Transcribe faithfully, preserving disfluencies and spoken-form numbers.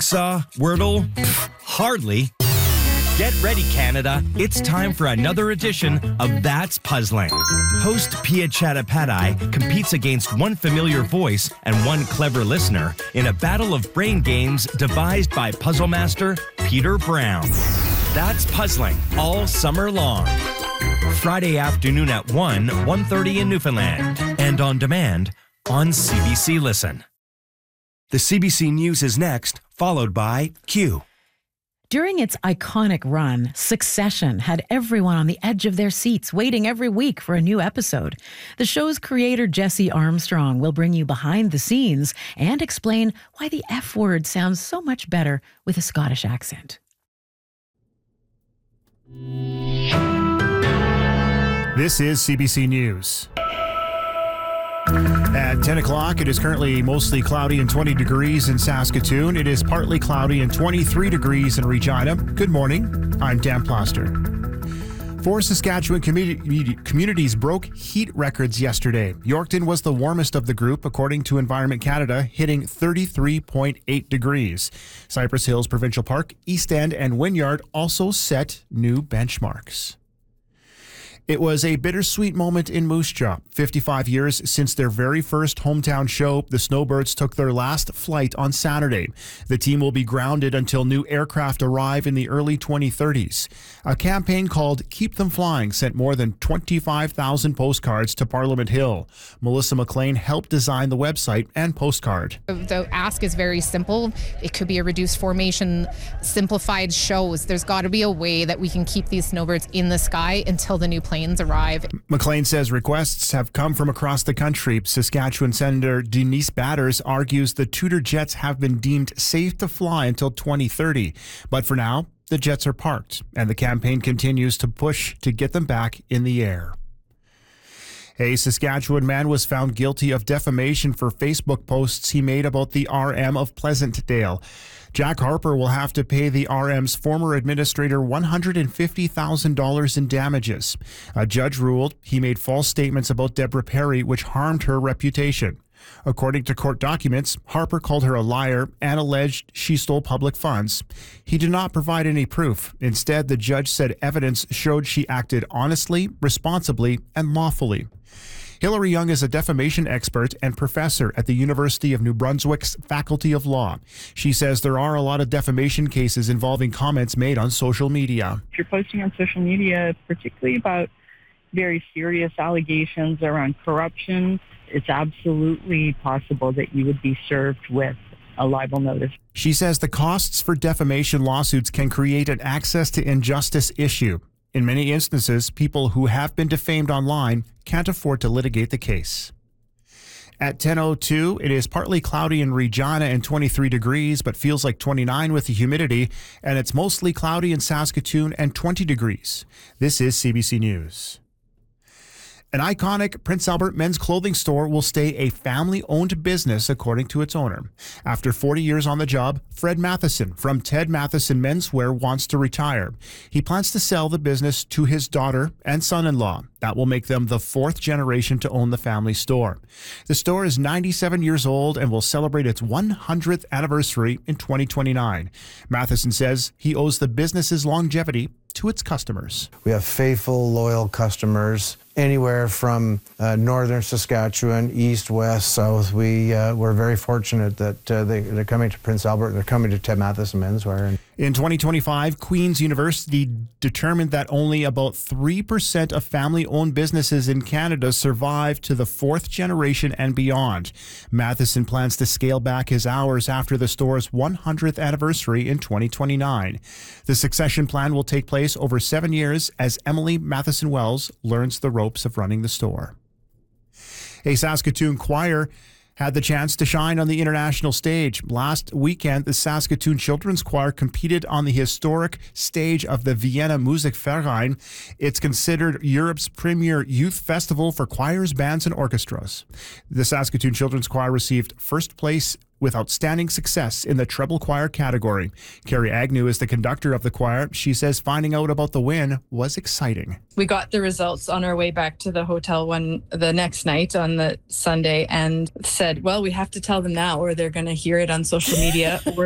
Jigsaw? Wordle? Pff, hardly. Get ready, Canada. It's time for another edition of That's Puzzling. Host Pia Chattopadhyay competes against one familiar voice and one clever listener in a battle of brain games devised by puzzle master Peter Brown. That's Puzzling all summer long. Friday afternoon at one, one thirty in Newfoundland. And on demand on C B C Listen. The C B C News is next, followed by Q. During its iconic run, Succession had everyone on the edge of their seats, waiting every week for a new episode. The show's creator, Jesse Armstrong, will bring you behind the scenes and explain why the F word sounds so much better with a Scottish accent. This is C B C News. At ten o'clock, it is currently mostly cloudy and twenty degrees in Saskatoon. It is partly cloudy and twenty-three degrees in Regina. Good morning. I'm Dan Plaster. Four Saskatchewan commu- communities broke heat records yesterday. Yorkton was the warmest of the group, according to Environment Canada, hitting thirty-three point eight degrees. Cypress Hills Provincial Park, East End, and Wynyard also set new benchmarks. It was a bittersweet moment in Moose Jaw. fifty-five years since their very first hometown show, the Snowbirds took their last flight on Saturday. The team will be grounded until new aircraft arrive in the early twenty thirties. A campaign called Keep Them Flying sent more than twenty-five thousand postcards to Parliament Hill. Melissa McLean helped design the website and postcard. The ask is very simple. It could be a reduced formation, simplified shows. There's got to be a way that we can keep these snowbirds in the sky until the new plane arrive. McLean says requests have come from across the country. Saskatchewan Senator Denise Batters argues the Tudor jets have been deemed safe to fly until twenty thirty. But for now, the jets are parked, and the campaign continues to push to get them back in the air. A Saskatchewan man was found guilty of defamation for Facebook posts he made about the R M of Pleasantdale. Jack Harper will have to pay the R M's former administrator one hundred fifty thousand dollars in damages. A judge ruled he made false statements about Deborah Perry, which harmed her reputation. According to court documents, Harper called her a liar and alleged she stole public funds. He did not provide any proof. Instead, the judge said evidence showed she acted honestly, responsibly, and lawfully. Hilary Young is a defamation expert and professor at the University of New Brunswick's Faculty of Law. She says there are a lot of defamation cases involving comments made on social media. If you're posting on social media, particularly about very serious allegations around corruption, it's absolutely possible that you would be served with a libel notice. She says the costs for defamation lawsuits can create an access to injustice issue. In many instances, people who have been defamed online can't afford to litigate the case. At ten oh two, it is partly cloudy in Regina and twenty-three degrees, but feels like twenty-nine with the humidity, and it's mostly cloudy in Saskatoon and twenty degrees. This is C B C News. An iconic Prince Albert men's clothing store will stay a family-owned business, according to its owner. After forty years on the job, Fred Matheson from Ted Matheson Menswear wants to retire. He plans to sell the business to his daughter and son-in-law. That will make them the fourth generation to own the family store. The store is ninety-seven years old and will celebrate its one hundredth anniversary in twenty twenty-nine. Matheson says he owes the business's longevity to its customers. We have faithful, loyal customers anywhere from uh, northern Saskatchewan, east, west, south. We, uh, we're very fortunate that uh, they, they're coming to Prince Albert, they're coming to Ted Matheson Menswear. And in twenty twenty-five, Queen's University determined that only about three percent of family-owned businesses in Canada survive to the fourth generation and beyond. Matheson plans to scale back his hours after the store's one hundredth anniversary in twenty twenty-nine. The succession plan will take place over seven years as Emily Matheson Wells learns the ropes of running the store. A Saskatoon choir had the chance to shine on the international stage. Last weekend, the Saskatoon Children's Choir competed on the historic stage of the Vienna Musikverein. It's considered Europe's premier youth festival for choirs, bands, and orchestras. The Saskatoon Children's Choir received first place with outstanding success in the treble choir category. Carrie Agnew is the conductor of the choir. She says finding out about the win was exciting. We got the results on our way back to the hotel one the next night on the Sunday and said, well, we have to tell them now or they're going to hear it on social media.